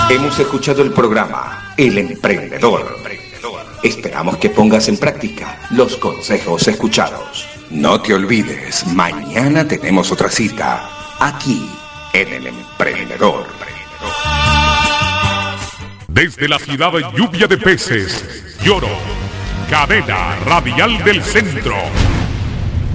Hemos escuchado el programa El Emprendedor. Esperamos que pongas en práctica los consejos escuchados. No te olvides, mañana tenemos otra cita, aquí en El Emprendedor. Desde la ciudad lluvia de peces, Lloro, cadena radial del centro.